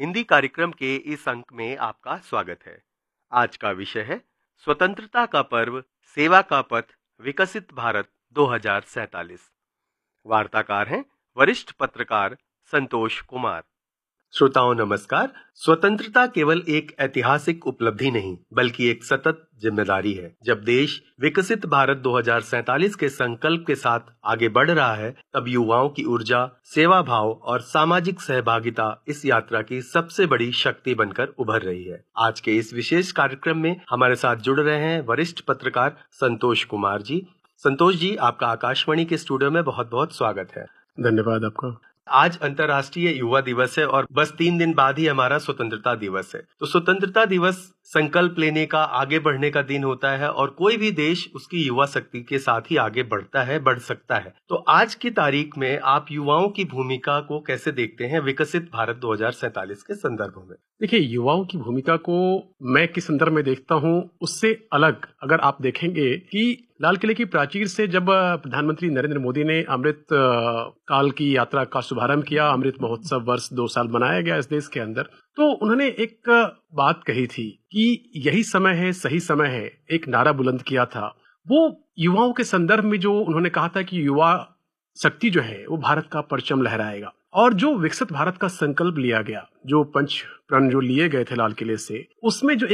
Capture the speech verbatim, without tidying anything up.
हिंदी कार्यक्रम के इस अंक में आपका स्वागत है। आज का विषय है स्वतंत्रता का पर्व, सेवा का पथ, विकसित भारत दो हज़ार सैंतालीस। वार्ताकार हैं वरिष्ठ पत्रकार संतोष कुमार। श्रोताओं नमस्कार। स्वतंत्रता केवल एक ऐतिहासिक उपलब्धि नहीं बल्कि एक सतत जिम्मेदारी है। जब देश विकसित भारत दो हज़ार सैंतालीस के संकल्प के साथ आगे बढ़ रहा है, तब युवाओं की ऊर्जा, सेवा भाव और सामाजिक सहभागिता इस यात्रा की सबसे बड़ी शक्ति बनकर उभर रही है। आज के इस विशेष कार्यक्रम में हमारे साथ जुड़ रहे हैं वरिष्ठ पत्रकार संतोष कुमार जी। संतोष जी, आपका आकाशवाणी के स्टूडियो में बहुत बहुत स्वागत है। धन्यवाद आपका। आज अंतर्राष्ट्रीय युवा दिवस है और बस तीन दिन बाद ही हमारा स्वतंत्रता दिवस है। तो स्वतंत्रता दिवस संकल्प लेने का, आगे बढ़ने का दिन होता है और कोई भी देश उसकी युवा शक्ति के साथ ही आगे बढ़ता है, बढ़ सकता है। तो आज की तारीख में आप युवाओं की भूमिका को कैसे देखते हैं विकसित भारत दो हज़ार सैंतालीस के संदर्भ में? देखिए, युवाओं की भूमिका को मैं किस संदर्भ में देखता हूँ, उससे अलग अगर आप देखेंगे कि लाल किले की प्राचीर से जब प्रधानमंत्री नरेंद्र मोदी ने अमृत काल की यात्रा का शुभारंभ किया, अमृत महोत्सव वर्ष दो साल मनाया गया इस देश के अंदर, तो उन्होंने एक बात कही थी कि यही समय है, सही समय है, एक नारा बुलंद किया था। वो युवाओं के संदर्भ में जो उन्होंने कहा था कि युवा शक्ति जो है वो भारत का परचम लहराएगा। और जो विकसित भारत का संकल्प लिया गया, जो पंच प्रण जो लिए गए थे लाल किले से, उसमें जो